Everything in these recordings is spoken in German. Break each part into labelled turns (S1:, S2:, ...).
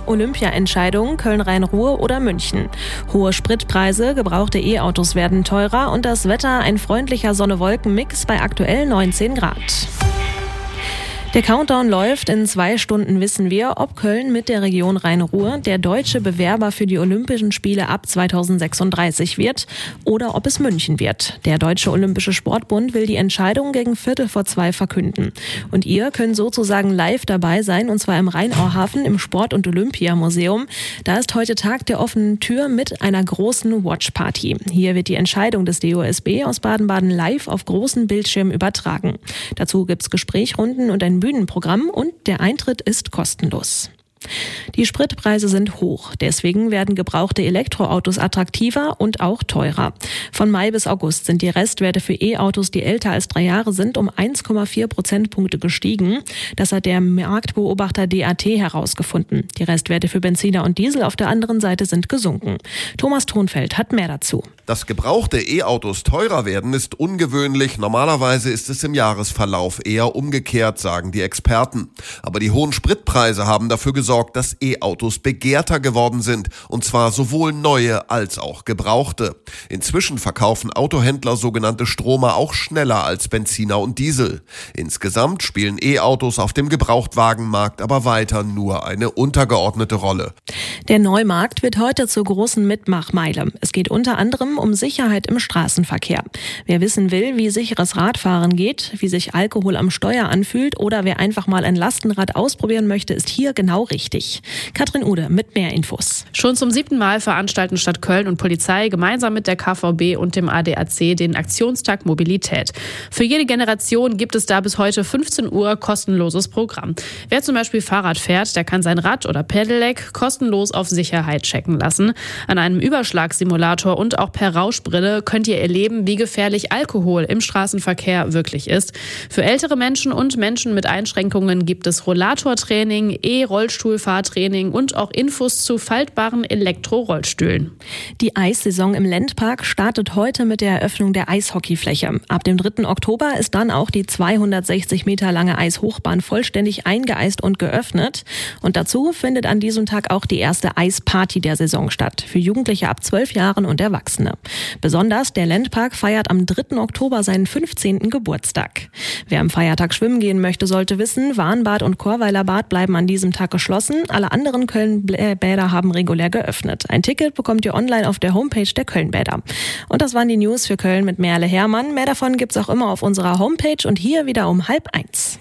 S1: Olympia-Entscheidung Köln-Rhein-Ruhr oder München. Hohe Spritpreise, gebrauchte E-Autos werden teurer und das Wetter ein freundlicher Sonne-Wolken-Mix bei aktuell 19 Grad. Der Countdown läuft. In 2 Stunden wissen wir, ob Köln mit der Region Rhein-Ruhr der deutsche Bewerber für die Olympischen Spiele ab 2036 wird oder ob es München wird. Der Deutsche Olympische Sportbund will die Entscheidung gegen 1:15 verkünden. Und ihr könnt sozusagen live dabei sein, und zwar im Rheinauhafen im Sport- und Olympiamuseum. Da ist heute Tag der offenen Tür mit einer großen Watchparty. Hier wird die Entscheidung des DOSB aus Baden-Baden live auf großen Bildschirmen übertragen. Dazu gibt's Gesprächrunden und ein Bühnenprogramm und der Eintritt ist kostenlos. Die Spritpreise sind hoch, deswegen werden gebrauchte Elektroautos attraktiver und auch teurer. Von Mai bis August sind die Restwerte für E-Autos, die älter als 3 Jahre sind, um 1,4 Prozentpunkte gestiegen. Das hat der Marktbeobachter DAT herausgefunden. Die Restwerte für Benziner und Diesel auf der anderen Seite sind gesunken. Thomas Thonfeld hat mehr dazu.
S2: Dass gebrauchte E-Autos teurer werden, ist ungewöhnlich. Normalerweise ist es im Jahresverlauf eher umgekehrt, sagen die Experten. Aber die hohen Spritpreise haben dafür gesorgt, dass E-Autos begehrter geworden sind, und zwar sowohl neue als auch gebrauchte. Inzwischen verkaufen Autohändler sogenannte Stromer auch schneller als Benziner und Diesel. Insgesamt spielen E-Autos auf dem Gebrauchtwagenmarkt aber weiter nur eine untergeordnete Rolle.
S1: Der Neumarkt wird heute zur großen Mitmachmeile. Es geht unter anderem um Sicherheit im Straßenverkehr. Wer wissen will, wie sicheres Radfahren geht, wie sich Alkohol am Steuer anfühlt oder wer einfach mal ein Lastenrad ausprobieren möchte, ist hier genau richtig. Katrin Ude mit mehr Infos.
S3: Schon zum 7. Mal veranstalten Stadt Köln und Polizei gemeinsam mit der KVB und dem ADAC den Aktionstag Mobilität. Für jede Generation gibt es da bis heute 15 Uhr kostenloses Programm. Wer zum Beispiel Fahrrad fährt, der kann sein Rad oder Pedelec kostenlos auf Sicherheit checken lassen. An einem Überschlagssimulator und auch per Rauschbrille könnt ihr erleben, wie gefährlich Alkohol im Straßenverkehr wirklich ist. Für ältere Menschen und Menschen mit Einschränkungen gibt es Rollatortraining, Rollstuhlfahrtraining und auch Infos zu faltbaren Elektrorollstühlen.
S1: Die Eissaison im Ländpark startet heute mit der Eröffnung der Eishockeyfläche. Ab dem 3. Oktober ist dann auch die 260 Meter lange Eishochbahn vollständig eingeeist und geöffnet. Und dazu findet an diesem Tag auch die erste Eisparty der Saison statt, für Jugendliche ab 12 Jahren und Erwachsene. Besonders der Ländpark feiert am 3. Oktober seinen 15. Geburtstag. Wer am Feiertag schwimmen gehen möchte, sollte wissen, Warnbad und Chorweiler Bad bleiben an diesem Tag geschlossen. Alle anderen Köln-Bäder haben regulär geöffnet. Ein Ticket bekommt ihr online auf der Homepage der Köln-Bäder. Und das waren die News für Köln mit Merle Herrmann. Mehr davon gibt's auch immer auf unserer Homepage und hier wieder um 12:30.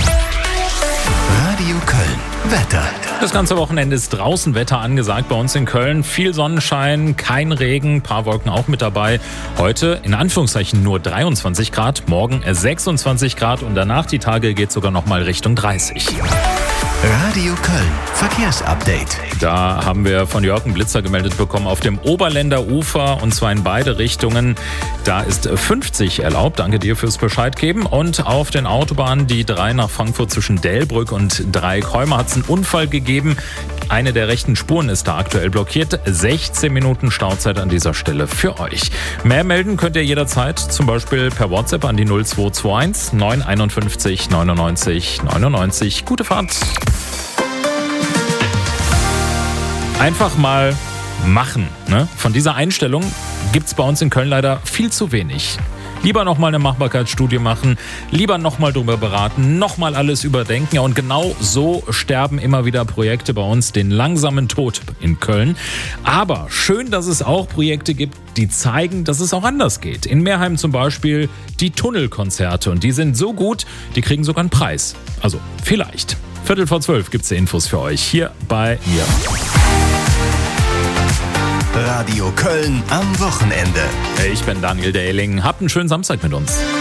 S4: Radio Köln. Wetter.
S5: Das ganze Wochenende ist draußen Wetter angesagt bei uns in Köln. Viel Sonnenschein, kein Regen, paar Wolken auch mit dabei. Heute in Anführungszeichen nur 23 Grad, morgen 26 Grad und danach die Tage geht sogar noch mal Richtung 30.
S4: Radio Köln. Verkehrsupdate.
S5: Da haben wir von Jörg einen Blitzer gemeldet bekommen auf dem Oberländer Ufer und zwar in beide Richtungen. Da ist 50 erlaubt. Danke dir fürs Bescheid geben. Und auf den Autobahnen die 3 nach Frankfurt zwischen Delbrück und Dreieck-Heuma hat es einen Unfall gegeben. Eine der rechten Spuren ist da aktuell blockiert. 16 Minuten Stauzeit an dieser Stelle für euch. Mehr melden könnt ihr jederzeit, zum Beispiel per WhatsApp an die 0221 951 99 99. Gute Fahrt. Einfach mal machen. Ne? Von dieser Einstellung gibt es bei uns in Köln leider viel zu wenig. Lieber nochmal eine Machbarkeitsstudie machen, lieber nochmal drüber beraten, nochmal alles überdenken. Ja, und genau so sterben immer wieder Projekte bei uns den langsamen Tod in Köln. Aber schön, dass es auch Projekte gibt, die zeigen, dass es auch anders geht. In Meerheim zum Beispiel die Tunnelkonzerte. Und die sind so gut, die kriegen sogar einen Preis. Also vielleicht. 11:45 gibt's die Infos für euch hier bei mir.
S4: Radio Köln am Wochenende.
S5: Ich bin Daniel Dehling. Habt einen schönen Samstag mit uns.